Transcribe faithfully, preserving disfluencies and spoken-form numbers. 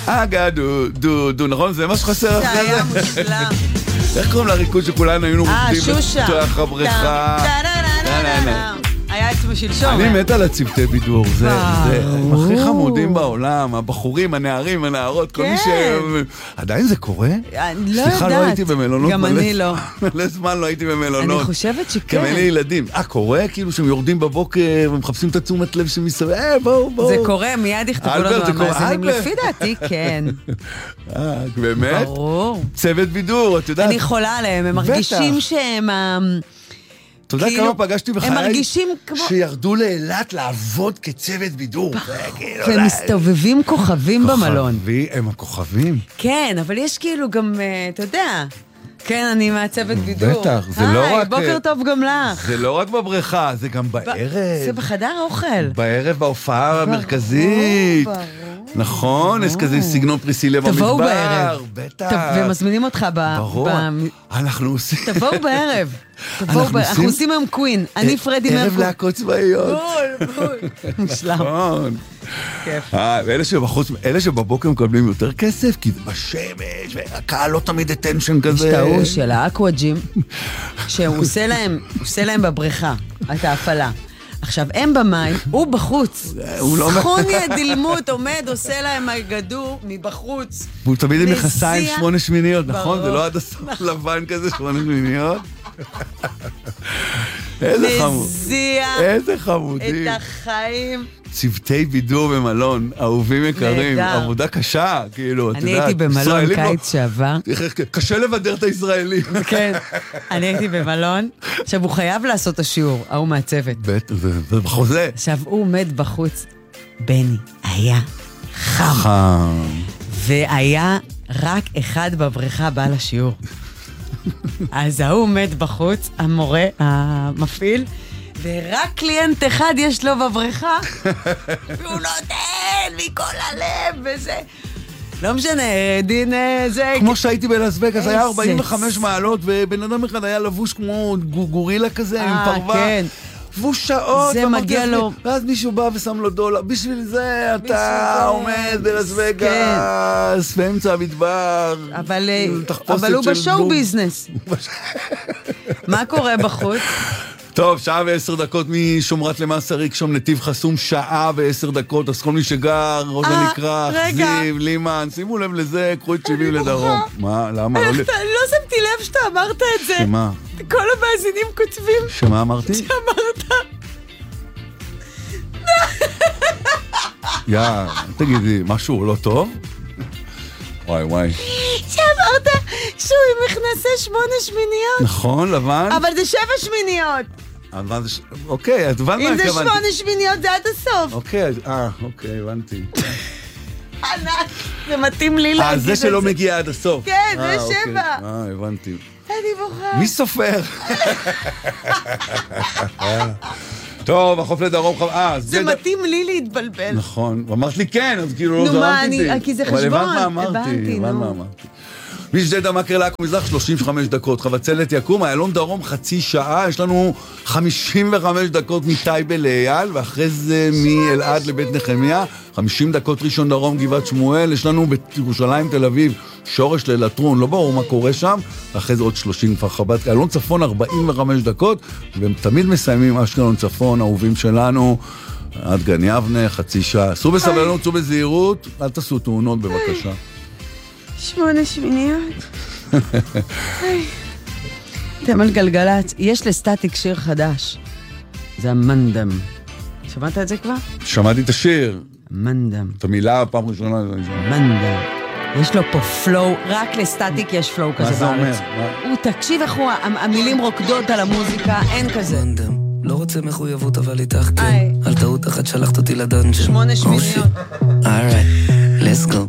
אגה דו דו דו, נכון? זה מה שחסר אחרי זה? זה היה מושלם. איך קוראים לריקוד שכולנו היינו רוקדים בתוך הבריכה? היה עצמו שלשום. אני מת על הצוותי בידור, זה הם הכי חמודים בעולם, הבחורים, הנערים, הנערות, כל מי ש... עדיין זה קורה? לא סליחה, לא הייתי במלונות. גם אני לא. מלא זמן לא הייתי במלונות. אני חושבת שכן. גם אין לי ילדים. אה, קורה? כאילו שהם יורדים בבוקר ומחפשים את התשומת לב שמסביב, אה, בואו, בואו. זה קורה, מיד יכתבו לנו המאזינים. לפי דעתי, כן. אה, באמת? ברור. צוות בידור, את יודעת. אני חולה עליהם, הם מרגישים שהם... אתה יודע כמה פגשתי בחיי? הם מרגישים כמו... שירדו לאילת לעבוד כצוות בידור. והם מסתובבים כוכבים במלון. הם הכוכבים. כן, אבל יש כאילו גם, אתה יודע... כן, אני מהצוות בידור. בטח, זה לא רק... בוקר טוב גם לך. זה לא רק בבריכה, זה גם בערב. זה בחדר האוכל. בערב בהופעה המרכזית. נכון, יש כזה סגנון פריסילה במדבר. תבואו בערב. בטח. ומזמינים אותך ב... ברור. אנחנו עושים... תבואו בערב. אנחנו עושים היום קווין. אני פרדי מרקו. ערב להקות צבאיות. בול, בול. מושלם. נכון. כיף. ואלה שבבוקר מקבלים יותר כסף, כי זה בשמש, והקהל לא תמיד אטנשן כזה. השתאו של האקוואג'ים, שהוא עושה להם, עושה להם בבריכה, את ההפעלה. עכשיו, הם במים, הוא בחוץ. סכוניה דילמות עומד, עושה להם הגדור מבחוץ. והוא תמיד עם מכסיים שמונה שמיניות, נכון? זה לא עד הסוף לבן כזה, שמונה שמיניות. איזה חמוד. מזיע. איזה חמודים. את החיים. צוותי בידור במלון, אהובים יקרים, עבודה קשה, כאילו, אני הייתי במלון קיץ שעבר. קשה לבדר את הישראלים. כן, אני הייתי במלון, עכשיו הוא חייב לעשות את השיעור, ההוא מהצוות. זה בחוזה. עכשיו הוא עומד בחוץ, בני, היה חם. חם. והיה רק אחד בבריכה בא לשיעור. אז ההוא עומד בחוץ, המורה, המפעיל, ורק קליינט אחד יש לו בבריכה, והוא נותן מכל הלב וזה. לא משנה, דין זה... כמו שהייתי בלאס וגאס, היה ארבעים וחמש מעלות, ובן אדם אחד היה לבוש כמו גורילה כזה, עם פרווה. כן. והוא שעות, זה מגיע לו. ואז מישהו בא ושם לו דולר. בשביל זה אתה עומד בלאס וגאס, באמצע המדבר. אבל הוא בשואו ביזנס. מה קורה בחוץ? טוב, שעה ועשר דקות משומרת למאסריק, שם נתיב חסום, שעה ועשר דקות, אז כל מי שגר, ראש הנקרא, חזיב, לימן, שימו לב לזה, קחו את שבעים לדרום. מה, למה? לא שמתי לב שאתה אמרת את זה. שמה? כל המאזינים כותבים. שמה אמרתי? שאמרת. יא, תגידי, משהו לא טוב? וואי וואי. שאמרת שהוא עם מכנסי שמונה שמיניות. נכון, לבן. אבל זה שבע שמיניות. אוקיי, את הבנת מה אם זה שמונה שמיניות זה עד הסוף. אוקיי, אה, אוקיי, הבנתי. ענק, זה מתאים לי להגיד את זה. אה, זה שלא מגיע עד הסוף. כן, זה שבע. אה, הבנתי. אני בוכה. מי סופר? טוב, החוף לדרום חב... זה מתאים לי להתבלבל. נכון, ואמרת לי כן, אז כאילו לא זרמתי. נו מה, כי זה חשבון. אבל הבנת מה אמרתי, הבנת מה אמרתי. משדה מקר לעכו מזרח שלושים וחמש דקות, חבצלת יקום, איילון דרום חצי שעה, יש לנו חמישים וחמש דקות מטייבה לאייל, ואחרי זה מאלעד לבית נחמיה, חמישים דקות ראשון דרום גבעת שמואל, יש לנו בירושלים תל אביב שורש ללטרון, לא ברור מה קורה שם, ואחרי זה עוד שלושים כבר חבת, איילון צפון ארבעים וחמש דקות, והם תמיד מסיימים אשקלון צפון, אהובים שלנו, עד גן יבנה, חצי שעה. סעו בסבלנות, סעו בזהירות, אל תעשו תאונות בבקשה. שמונה שמיניות. אתם על גלגלת. יש לסטטיק שיר חדש. זה המנדם. שמעת את זה כבר? שמעתי את השיר. מנדם. את המילה פעם ראשונה. מנדם. יש לו פה פלואו, רק לסטטיק יש פלואו כזה בארץ. מה זה אומר? הוא תקשיב איך הוא, המילים רוקדות על המוזיקה, אין כזה. מנדם. לא רוצה מחויבות אבל איתך כן. על טעות אחת שלחת אותי לדנג'ן. שמונה שמיניות. Alright, let's go.